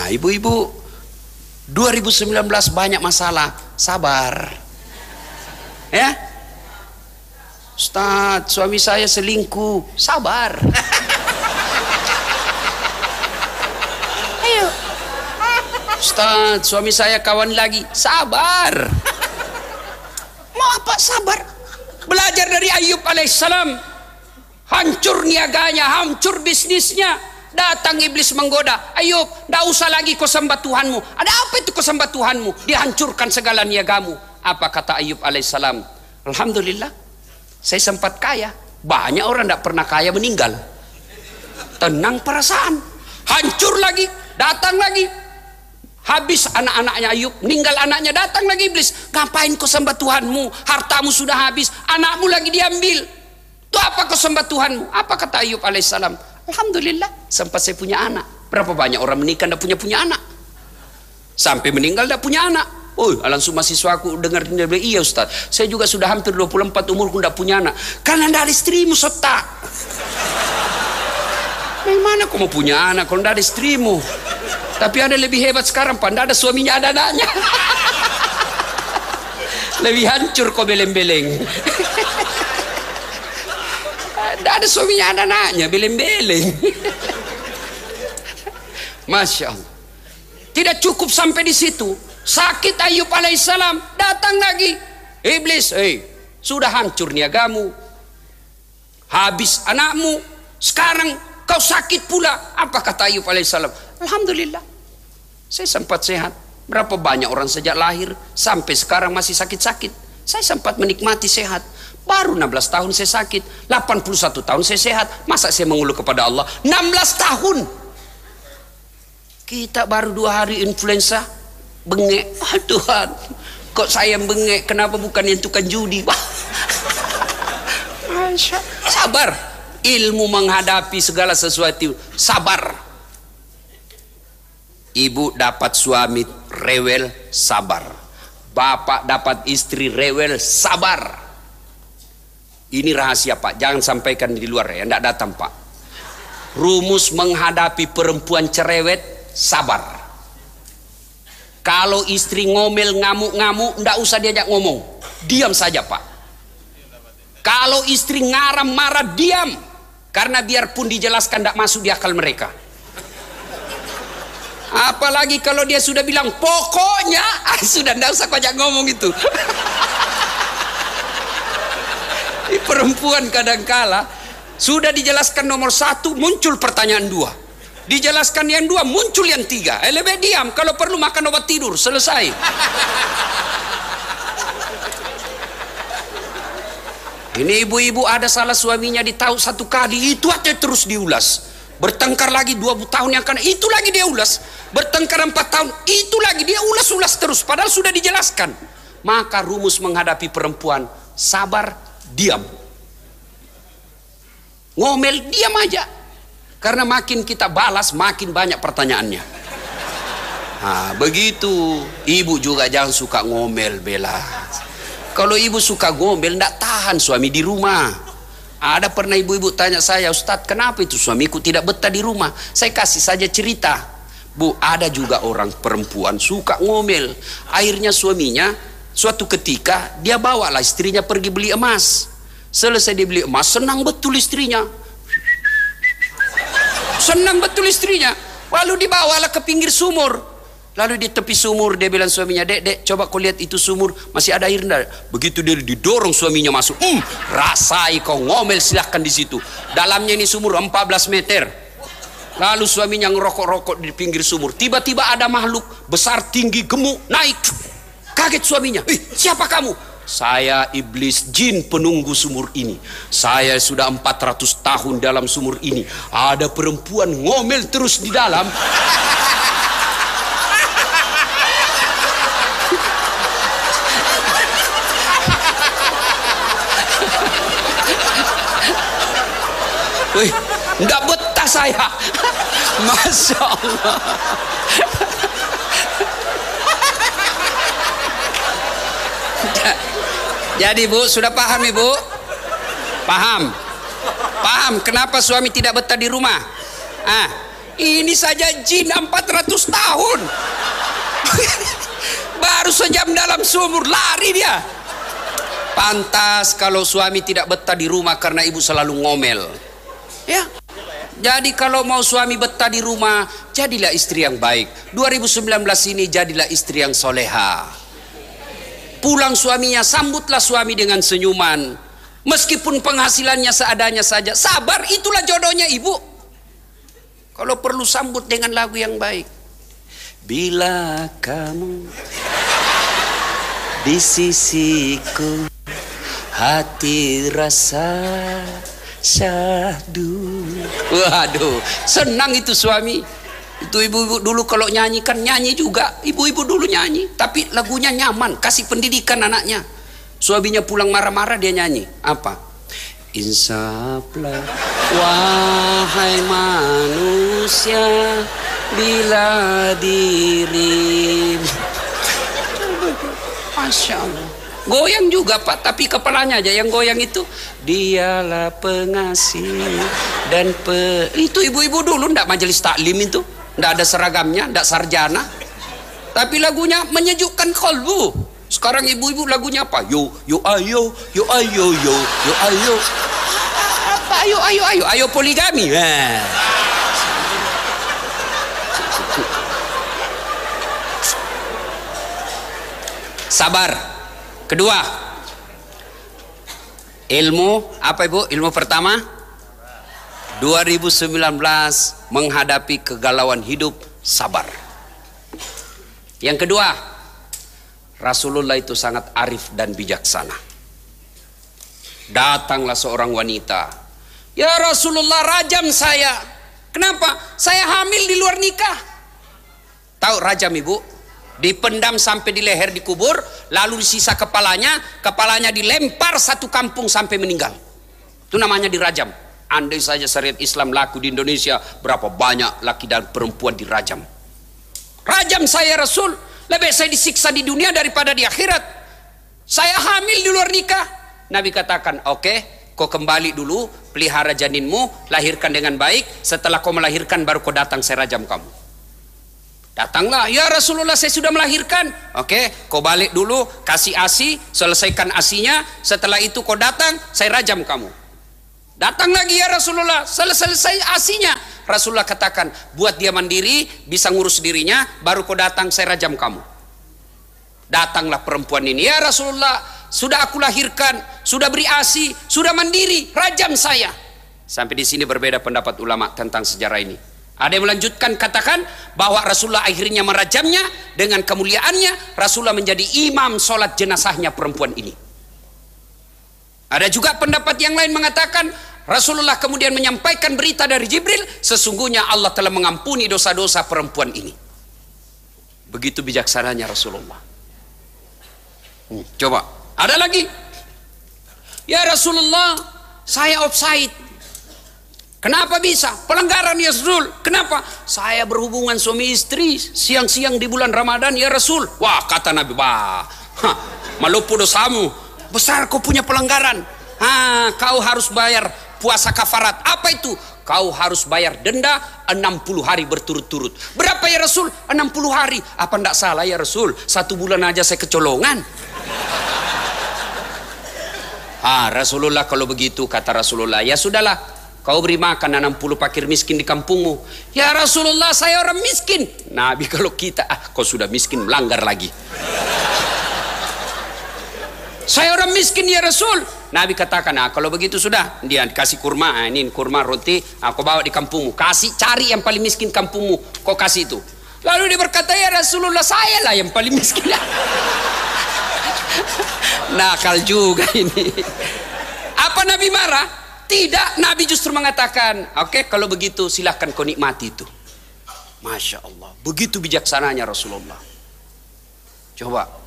ibu-ibu, 2019 banyak masalah, sabar. Ya, Ustaz, suami saya selingkuh, sabar. Ayo. Ustaz, suami saya kawan lagi, sabar. Mau apa sabar? Belajar dari Ayub alaihissalam. Hancur niaganya, hancur bisnisnya. Datang iblis menggoda, Ayub, tidak usah lagi kau sembah Tuhanmu. Ada apa itu kau sembah Tuhanmu? Dihancurkan segala niagamu. Apa kata Ayub alaihissalam? Alhamdulillah, saya sempat kaya. Banyak orang tidak pernah kaya meninggal. Tenang perasaan. Hancur lagi, datang lagi. Habis anak-anaknya Ayub, meninggal anaknya, datang lagi iblis. Ngapain kau sembah Tuhanmu? Hartamu sudah habis, anakmu lagi diambil. Itu apa kau sembah Tuhanmu? Apa kata Ayub alaihissalam? Alhamdulillah, sempat saya punya anak. Berapa banyak orang menikah tidak punya anak, sampai meninggal tidak punya anak. Oh, langsung mahasiswaku dengar dia bilang, iya Ustaz, saya juga sudah hampir 24 umurku tidak punya anak. Karena tidak ada istrimu, Sota. Bagaimana kau mau punya anak kalau tidak ada istrimu? Tapi ada lebih hebat sekarang, Pak, tidak ada suaminya, ada anaknya. Lebih hancur kau beleng-beleng. Tidak ada suaminya, ada anaknya, beleng-beleng. Masya Allah. Tidak cukup sampai di situ. Sakit Ayub alaihissalam, datang lagi iblis. Sudah hancur niagamu, habis anakmu, sekarang kau sakit pula. Apa kata Ayub alaihissalam? Alhamdulillah, saya sempat sehat. Berapa banyak orang sejak lahir sampai sekarang masih sakit-sakit. Saya sempat menikmati sehat. Baru 16 tahun saya sakit, 81 tahun saya sehat. Masa saya mengeluh kepada Allah? 16 tahun. Kita baru 2 hari influenza, bengek. Tuhan, kok saya bengek? Kenapa bukan yang tukang judi? Sabar. Ilmu menghadapi segala sesuatu, sabar. Ibu dapat suami rewel, sabar. Bapak dapat istri rewel, sabar. Ini rahasia, Pak, jangan sampaikan di luar ya, tidak datang, Pak. Rumus menghadapi perempuan cerewet, sabar. Kalau istri ngomel, ngamuk-ngamuk, tidak usah diajak ngomong, diam saja, Pak. Kalau istri ngaram, marah, diam. Karena biarpun dijelaskan tidak masuk di akal mereka. Apalagi kalau dia sudah bilang pokoknya, sudah tidak usah ajak ngomong itu. Perempuan kadangkala sudah dijelaskan nomor 1, muncul pertanyaan 2. Dijelaskan yang 2, muncul yang 3. Lebih diam, kalau perlu makan obat tidur, selesai. Ini ibu-ibu ada salah suaminya ditahu 1 kali, itu aja terus diulas. Bertengkar lagi 2 tahun yang akan, itu lagi dia ulas. Bertengkar 4 tahun, itu lagi dia ulas-ulas terus. Padahal sudah dijelaskan. Maka rumus menghadapi perempuan, sabar, diam. Ngomel, diam aja. Karena makin kita balas, makin banyak pertanyaannya. Nah, begitu. Ibu juga jangan suka ngomel, Bella. Kalau ibu suka ngomel, tidak tahan suami di rumah. Ada pernah ibu-ibu tanya saya, Ustadz, kenapa itu suamiku tidak betah di rumah? Saya kasih saja cerita. Bu, ada juga orang perempuan suka ngomel. Akhirnya suaminya suatu ketika dia bawalah istrinya pergi beli emas. Selesai dia beli emas, senang betul istrinya. Senang betul istrinya. Lalu dibawalah ke pinggir sumur. Lalu di tepi sumur dia bilang suaminya, dek, coba kau lihat itu sumur, masih ada air enggak? Begitu dia didorong suaminya masuk. Rasai kau ngomel, silahkan di situ. Dalamnya ini sumur 14 meter. Lalu suaminya ngerokok-rokok di pinggir sumur. Tiba-tiba ada makhluk besar, tinggi, gemuk, naik. Kaget suaminya. Siapa kamu? Saya iblis jin penunggu sumur ini. Saya sudah 400 tahun dalam sumur ini. Ada perempuan ngomel terus di dalam. Wih, nggak betah saya. Masya Allah. Jadi Bu, sudah paham Ibu? Paham? Paham kenapa suami tidak betah di rumah? Ini saja jin 400 tahun. Baru sejam dalam sumur lari dia. Pantas kalau suami tidak betah di rumah karena ibu selalu ngomel. Ya. Jadi kalau mau suami betah di rumah, jadilah istri yang baik. 2019 ini jadilah istri yang soleha. Pulang suaminya, sambutlah suami dengan senyuman. Meskipun penghasilannya seadanya saja, sabar, itulah jodohnya ibu. Kalau perlu sambut dengan lagu yang baik. Bila kamu di sisiku, hati rasa syahdu. Waduh, senang itu suami. Itu ibu-ibu dulu kalau nyanyi kan nyanyi juga. Ibu-ibu dulu nyanyi, tapi lagunya nyaman, kasih pendidikan anaknya. Suaminya pulang marah-marah dia nyanyi. Apa? Insaflah wahai manusia bila diri. Masya Allah. Goyang juga Pak, tapi kepalanya aja yang goyang itu. Dialah pengasih dan itu ibu-ibu dulu ndak majelis taklim itu, ndak ada seragamnya, ndak sarjana. Tapi lagunya menyejukkan kalbu. Sekarang ibu-ibu lagunya apa? Yo ayo, yo ayo, yo ayo. Apa ayo poligami. Sabar. Kedua, ilmu apa ibu? Ilmu pertama 2019 menghadapi kegalauan hidup, sabar. Yang kedua, Rasulullah itu sangat arif dan bijaksana. Datanglah seorang wanita, ya Rasulullah, rajam saya. Kenapa? Saya hamil di luar nikah. Tahu rajam ibu? Dipendam sampai di leher, dikubur, lalu sisa kepalanya dilempar satu kampung sampai meninggal. Itu namanya dirajam. Andai saja syariat Islam laku di Indonesia, berapa banyak laki dan perempuan dirajam. Rajam saya Rasul, lebih saya disiksa di dunia daripada di akhirat. Saya hamil di luar nikah. Nabi katakan, oke, kau kembali dulu, pelihara janinmu, lahirkan dengan baik. Setelah kau melahirkan baru kau datang, saya rajam kamu. Datanglah, ya Rasulullah saya sudah melahirkan. Oke, kau balik dulu, kasih ASI, selesaikan ASInya. Setelah itu kau datang, saya rajam kamu. Datang lagi ya Rasulullah, selesai ASInya. Rasulullah katakan, buat dia mandiri, bisa ngurus dirinya, baru kau datang, saya rajam kamu. Datanglah perempuan ini, ya Rasulullah, sudah aku lahirkan, sudah beri ASI, sudah mandiri, rajam saya. Sampai di sini berbeda pendapat ulama tentang sejarah ini. Ada yang melanjutkan katakan bahwa Rasulullah akhirnya merajamnya, dengan kemuliaannya Rasulullah menjadi imam sholat jenazahnya perempuan ini. Ada juga pendapat yang lain mengatakan Rasulullah kemudian menyampaikan berita dari Jibril, sesungguhnya Allah telah mengampuni dosa-dosa perempuan ini. Begitu bijaksananya Rasulullah. Coba, ada lagi. Ya Rasulullah, saya offside. Kenapa bisa? Pelanggaran ya Rasul. Kenapa? Saya berhubungan suami istri siang-siang di bulan Ramadan ya Rasul. Wah, kata Nabi, malupu dosamu. Besar kau punya pelanggaran. Kau harus bayar puasa kafarat. Apa itu? Kau harus bayar denda 60 hari berturut-turut. Berapa ya Rasul? 60 hari. Apa enggak salah ya Rasul? 1 bulan aja saya kecolongan. Rasulullah kalau begitu, kata Rasulullah, ya sudahlah. Kau beri makan 60 fakir miskin di kampungmu. Ya Rasulullah, saya orang miskin. Nabi kalau kita, kau sudah miskin, melanggar lagi. Saya orang miskin ya Rasul. Nabi katakan, kalau begitu sudah, dia dikasih kurma, ini kurma roti, kau bawa di kampungmu. Kasih, cari yang paling miskin kampungmu, kau kasih itu. Lalu dia berkata, ya Rasulullah, saya lah yang paling miskin. Nakal juga ini. Apa Nabi marah? Tidak, Nabi justru mengatakan, oke, kalau begitu silahkan kau nikmati itu. Masya Allah, begitu bijaksananya Rasulullah. Coba,